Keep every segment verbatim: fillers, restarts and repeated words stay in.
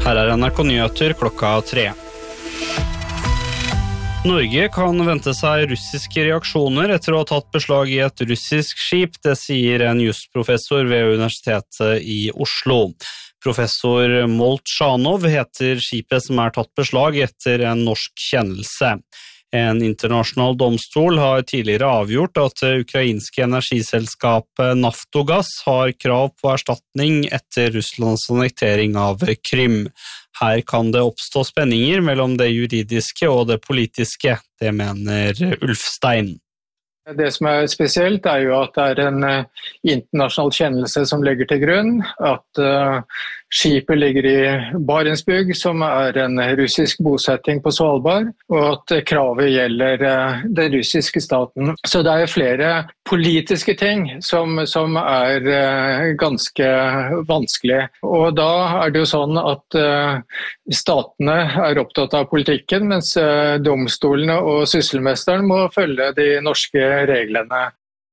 Her er N R K Nyheter klokka tre. Norge kan vente seg russiske reaksjoner etter å ha tatt beslag i et russisk skip, det sier en jusprofessor ved Universitetet i Oslo. Professor Molchanov heter skipet som er tatt beslag etter en norsk kjennelse. En internasjonal domstol har tidligere avgjort at det ukrainske energiselskapet Naftogas har krav på erstatning etter Russlands annektering av Krym. Her kan det oppstå spenninger mellom det juridiske og det politiske, det mener Ulfstein. Det som er spesielt er jo at det er en uh, internasjonal kjennelse som legger til grunn, at uh, skipet ligger i Barentsburg, som er en russisk bosetting på Svalbard, og at uh, kravet gjelder uh, den russiske staten. Så det er jo flere politiske ting som, som er uh, ganske vanskelig. Og da er det jo sånn at uh, statene er opptatt av politikken, mens uh, domstolene og sysselmesteren må følge de norske reglene.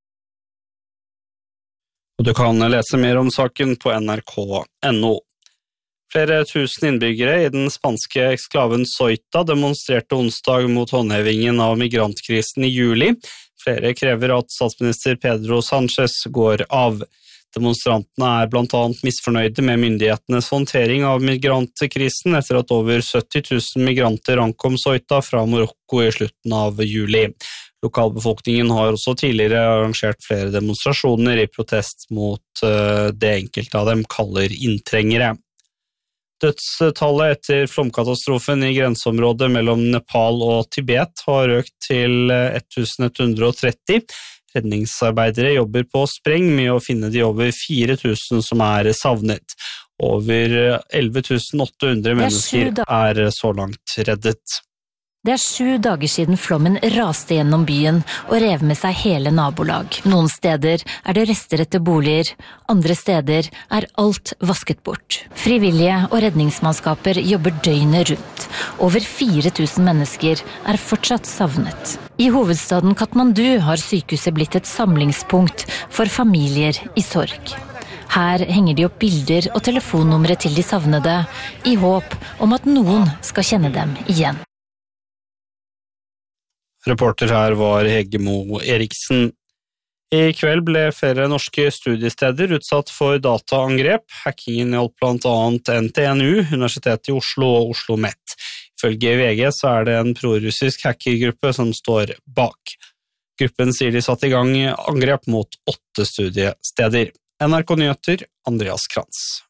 Og du kan lese mer om saken på N R K punktum N O. Flere tusen innbyggere i den spanske eksklaven Ceuta demonstrerte onsdag mot håndhevingen av migrantkrisen i juli. Flere krever at statsminister Pedro Sánchez går av. Demonstrantene er blant annet misfornøyde med myndighetenes håndtering av migrantkrisen etter at over sytti tusen migranter ankom Ceuta fra Marokko i slutten av juli. Lokalbefolkningen har også tidligere arrangert flere demonstrasjoner i protest mot det enkelte av dem kaller inntrengere. Dødstallet etter flomkatastrofen i grenseområdet mellom Nepal og Tibet har økt til tusen ett hundre og tretti. Redningsarbeidere jobber på spreng med å finne de over fire tusen som er savnet. Over elleve tusen åtte hundre mennesker er så langt reddet. Det er sju dager siden flommen raste gjennom byen og rev med seg hele nabolag. Noen steder er det rester etter boliger, andre steder er alt vasket bort. Frivillige og redningsmannskaper jobber døgnet rundt. Over fire tusen mennesker er fortsatt savnet. I hovedstaden Kathmandu har sykehuset blitt et samlingspunkt for familier i sorg. Her henger de opp bilder og telefonnumre til de savnede, i håp om at noen skal kjenne dem igjen. Reporter her var Hegemo Eriksen. I kveld ble flere norske studiesteder utsatt for dataangrep. Hackingen hjalp blant annet N T N U, Universitetet i Oslo og Oslo Met. Ifølge V G så er det en prorussisk hackergruppe som står bak. Gruppen sier de satte i gang angrep mot åtte studiesteder. N R K Nyheter, Andreas Krantz.